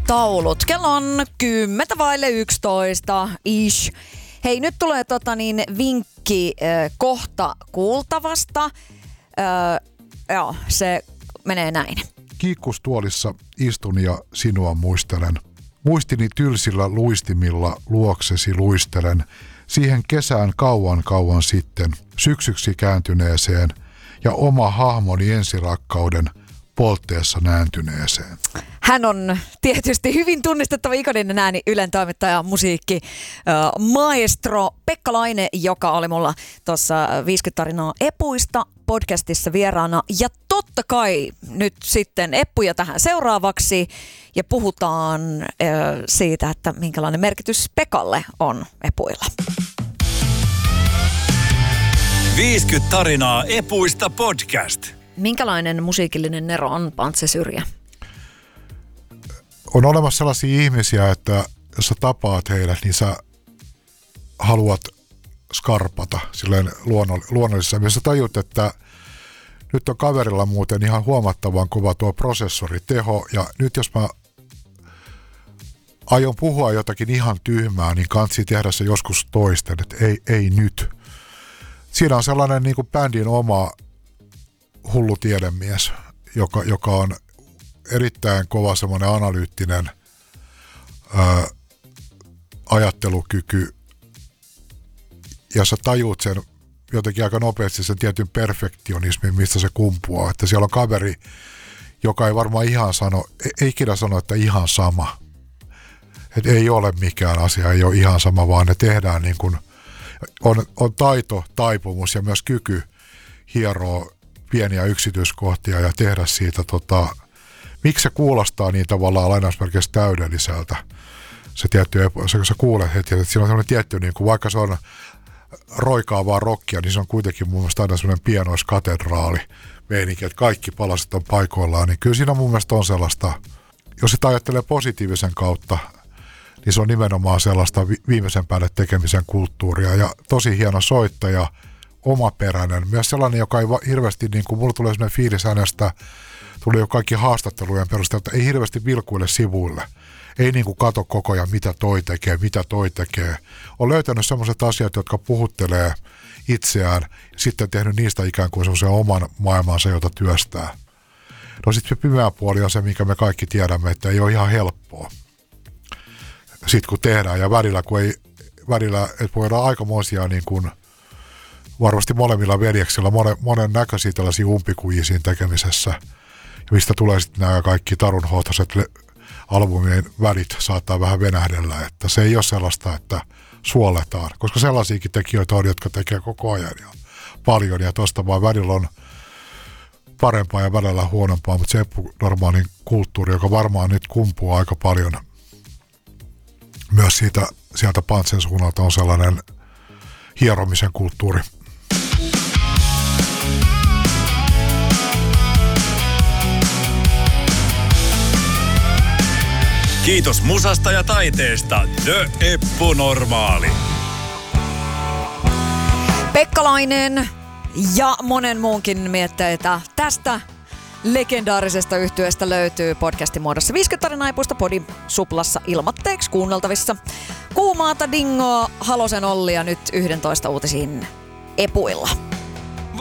aikataulut. Kello on 10:11 ish. Hei, nyt tulee vinkki kohta kuultavasta. Joo, se menee näin. Kiikkustuolissa istun ja sinua muistelen. Muistini tylsillä luistimilla luoksesi luistelen. Siihen kesään kauan kauan sitten, syksyksi kääntyneeseen ja oma hahmoni ensirakkauden poltteessa nääntyneeseen. Hän on tietysti hyvin tunnistettava ikoninen ääni, Ylen toimittaja, musiikki, maestro Pekka Laine, joka oli mulla tuossa 50 tarinaa epuista podcastissa vieraana. Ja totta kai nyt sitten eppuja tähän seuraavaksi ja puhutaan siitä, että minkälainen merkitys Pekalle on epuilla. 50 tarinaa epuista podcast. Minkälainen musiikillinen nero on Pantse Syrjä? On olemassa sellaisia ihmisiä, että jos sä tapaat heidät, niin sä haluat skarpata silleen luonnollisessa. Ja sä tajut, että nyt on kaverilla muuten ihan huomattavan kova tuo prosessoriteho, ja nyt jos mä aion puhua jotakin ihan tyhmää, niin kansi tehdä se joskus toisten, että ei nyt. Siinä on sellainen niin kuin bändin oma hullu tiedemies, joka on erittäin kova semmoinen analyyttinen ajattelukyky, ja sä tajuut sen jotenkin aika nopeasti sen tietyn perfektionismin, mistä se kumpuaa. Että siellä on kaveri, joka ei varmaan ihan ei ikinä sano, että ihan sama. Että ei ole mikään asia, ei ole ihan sama, vaan ne tehdään niin kuin, on taito, taipumus ja myös kyky hieroa pieniä yksityiskohtia ja tehdä siitä, miksi se kuulostaa niin tavallaan lainausmerkeissä täydelliseltä. Se tietty, sä kuulet heti, että siinä on sellainen tietty, niin kuin, vaikka se on roikaavaa rockia, niin se on kuitenkin mun mielestä aina sellainen pienoiskatedraali meininki, että kaikki palaset on paikoillaan, niin kyllä siinä mun mielestä on sellaista, jos sitä ajattelee positiivisen kautta, niin se on nimenomaan sellaista viimeisen päälle tekemisen kulttuuria ja tosi hieno soittaja, omaperäinen, myös sellainen, joka ei hirveästi, niin kuin mulla tulee sellainen fiilis hänestä, tuli jo kaikki haastattelujen perusteella, että ei hirveästi vilkuille sivuille. Ei niin kuin kato koko ajan, mitä toi tekee. On löytänyt sellaiset asiat, jotka puhuttelee itseään ja sitten tehnyt niistä ikään kuin semmoisen oman maailmansa, jota työstää. No sitten se pimeä puoli on se, minkä me kaikki tiedämme, että ei ole ihan helppoa. Sitten kun tehdään ja välillä että voi olla aikamoisia niin kuin varmasti molemmilla veljeksillä monen näköisiä tällaisia umpikujia siinä tekemisessä. Ja mistä tulee sitten nämä kaikki tarunhohtoiset albumien välit saattaa vähän venähdellä, että se ei ole sellaista, että suoletaan, koska sellaisiakin tekijöitä on, jotka tekee koko ajan ja paljon, ja tuosta vaan välillä on parempaa ja välillä huonompaa, mutta se normaalin kulttuuri, joka varmaan nyt kumpuaa aika paljon myös sieltä Pantsen suunnalta, on sellainen hieromisen kulttuuri. Kiitos musasta ja taiteesta, The Eppu Normaali. Pekka Laine ja monen muunkin mietteitä tästä legendaarisesta yhtyeestä löytyy podcastin muodossa 50 tarinaa epuista Podi Suplassa ilmatteeksi kuunneltavissa. Kuumaata dingoa, Halosen Ollia nyt 11 uutisiin epuilla.